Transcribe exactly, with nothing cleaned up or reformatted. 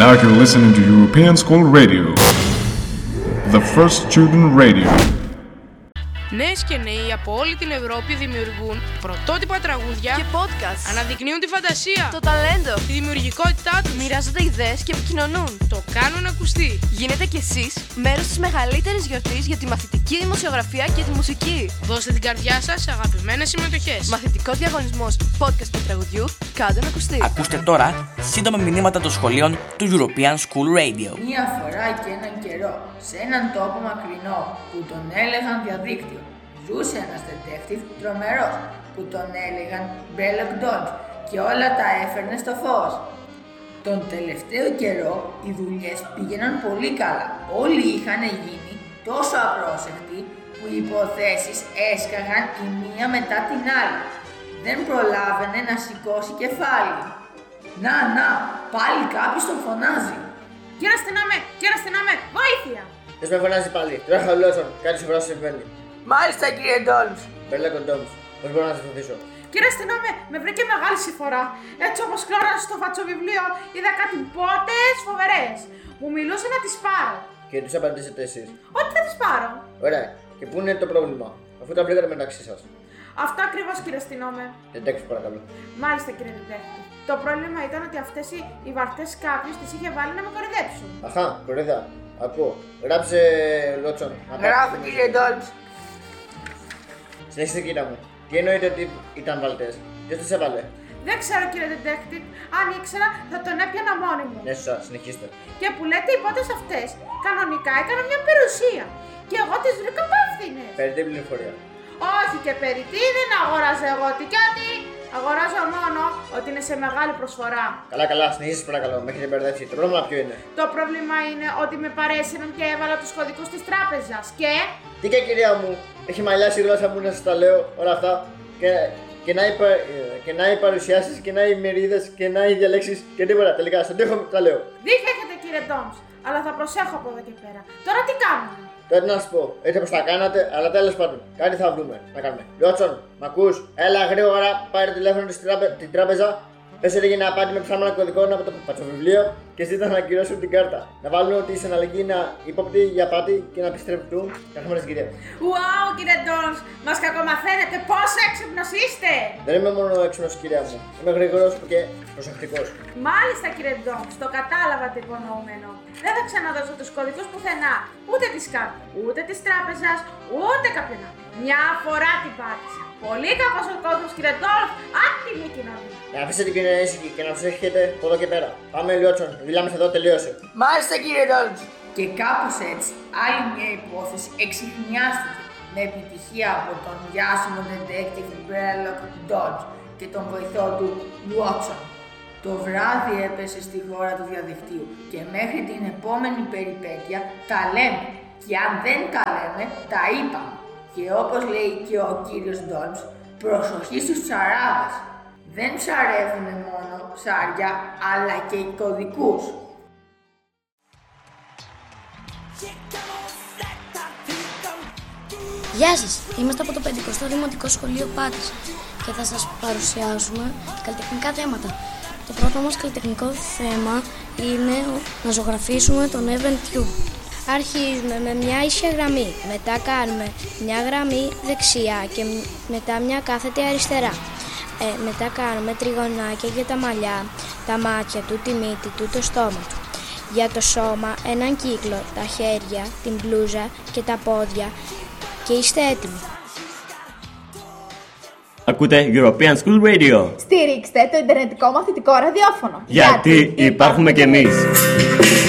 now you're listening to European School Radio, the first student radio. Νέες και νέοι από όλη την Ευρώπη δημιουργούν πρωτότυπα τραγούδια και podcast. Αναδεικνύουν τη φαντασία, το ταλέντο, τη δημιουργικότητά τους. Μοιράζονται ιδέες και επικοινωνούν. Το κάνουν ακουστεί. Γίνετε κι εσείς μέρος της μεγαλύτερης γιορτής για τη μαθητική δημοσιογραφία και τη μουσική. Δώστε την καρδιά σας σε αγαπημένες συμμετοχές. Μαθητικός διαγωνισμός podcast του τραγουδιού, κάντε να ακουστεί. Ακούστε τώρα σύντομα μηνύματα των σχολείων του European School Radio. Μία φορά και έναν καιρό, σε έναν τόπο μακρινό που τον έλεγαν διαδίκτυο, ζούσε ένας detective τρομερός που τον έλεγαν Sherlock Holmes και όλα τα έφερνε στο φως. Τον τελευταίο καιρό οι δουλειές πήγαιναν πολύ καλά. Όλοι είχαν γίνει τόσο απρόσεκτοι που οι υποθέσεις έσκαγαν η μία μετά την άλλη. Δεν προλάβαινε να σηκώσει κεφάλι. Να, να, πάλι κάποιος τον φωνάζει. Κύριε αστυνόμε, κύριε αστυνόμε, βοήθεια! Ποιος με φωνάζει πάλι, τώρα χαλώσον, κάτι σοβαρό συμβαίνει. Μάλιστα κύριε Ντόλμς. Sherlock Holmes, πώς μπορώ να σας βοηθήσω? Κύριε αστυνόμε, με βρήκε μεγάλη συμφορά. Έτσι όπως κλώρασα στο φατσοβιβλίο, είδα κάτι πότες φοβερές. Μου μιλούσε να τις πάρω. Και τους απαντήσετε εσείς? Ότι θα τις πάρω. Ωραία, και πού είναι το πρόβλημα, αφού τα βρήκατε μεταξύ σας? Αυτό ακριβώς κύριε αστυνόμε. Detective παρακαλώ. Μάλιστα κύριε Detective. Το πρόβλημα ήταν ότι αυτές οι, οι βαρτές κάποιος τις είχε βάλει να με κορυδέψουν. Αχα, κορυδά. Ακούω. Γράψε Λότσον. Γράφω κύριε Ντόλμς. Συνέχισε κύρα μου. Τι εννοείται ότι ήταν βαλτές? Ποιος τους έβαλε? Δεν ξέρω κύριε Detective. Αν ήξερα θα τον έπιανα μόνη μου. Ναι, σωστά, συνεχίστε. Και που λέτε οι πότες αυτές κανονικά έκαναν μια περιουσία. Και εγώ τις βρήκα πάφθηνες. Περί την πληροφορία. Όχι και περί τι δεν αγόραζα εγώ τι κι ό,τι. Αγοράζω μόνο ότι είναι σε μεγάλη προσφορά. Καλά, καλά, συνεχίστε παρακαλώ. Με έχετε μπερδέψει. Το πρόβλημα ποιο είναι? Το πρόβλημα είναι ότι με παρέσυραν και έβαλα τους κωδικούς της τράπεζας και... Τι και κυρία μου, έχει μαλλιάσει η γλώσσα μου να σας τα λέω όλα αυτά. Και, και, να, οι, και να οι παρουσιάσεις και να οι μερίδες και να οι διαλέξεις και τίποτα. Τελικά, στον τοίχο τα λέω. Δίκιο έχετε κύριε Ντόμς, αλλά θα προσέχω από εδώ και πέρα. Τώρα τι κάνουμε? Τώρα τι να σου πω, έτσι όπως τα κάνατε, αλλά τέλος πάντων, κάτι θα βρούμε να κάνουμε. Λότσον, μ' ακούς? Έλα γρήγορα, πάρε τηλέφωνο στην τράπε, τράπεζα. Πες ότι έγινε απάτη με ψάματα κωδικών από το πατσοβιβλίο και ζήτα να ακυρώσουν την κάρτα. Να βάλουν ότι η συναλλαγή είναι ύποπτη για απάτη και να επιστρέφουν. Καθόμαστε στην κυρία. Ουάου κύριε Ντόμς, μας κακομαθαίνετε, πόσο έξυπνος είστε! Δεν είμαι μόνο έξυπνος κυρία μου, είμαι γρήγορος και προσεκτικός. Μάλιστα κύριε Ντόμς, το κατάλαβα το υπονοούμενο. Δεν θα ξαναδώσω τους κωδικούς πουθενά, ούτε της κάρτας, ούτε της τράπεζας, ούτε κάποιον άλλο. Μια φορά την πάτησα. Πολύ κακός ο κόσμος κύριε Ντόμς, άτιμη κοινωνία. Να αφήσετε την κοινωνία ήσυχη και να προσέχετε από εδώ και πέρα. Πάμε Λιότσον, δουλειά μας εδώ τελείωσε. Μάλιστα κύριε Ντόλμς. Και κάπως έτσι, άλλη μια υπόθεση εξιχνιάστηκε με επιτυχία από τον διάσημο detective Sherlock Holmes και τον βοηθό του Watson. Το βράδυ έπεσε στη χώρα του διαδικτύου και μέχρι την επόμενη περιπέτεια τα λέμε. Και αν δεν τα λέμε, τα είπαμε. Και όπως λέει και ο κύριος Ντόλμς, προσοχή στους ψαράδες. Δεν ψαρεύουν μόνο ψάρια, αλλά και οι κωδικούς. Γεια σας, είμαστε από το πεντηκοστό Δημοτικό Σχολείο Πάτης και θα σας παρουσιάσουμε καλλιτεχνικά θέματα. Το πρώτο μας καλλιτεχνικό θέμα είναι να ζωγραφίσουμε τον Event. Αρχίζουμε με μια ίσια γραμμή, μετά κάνουμε μια γραμμή δεξιά και μετά μια κάθετη αριστερά. Ε, μετά κάνουμε τριγωνάκια για τα μαλλιά, τα μάτια του, τη μύτη του, το στόμα του. Για το σώμα έναν κύκλο, τα χέρια, την μπλούζα και τα πόδια και είστε έτοιμοι. Ακούτε European School Radio. Στηρίξτε το ιντερνετικό μαθητικό ραδιόφωνο. Γιατί υπάρχουμε κι εμείς.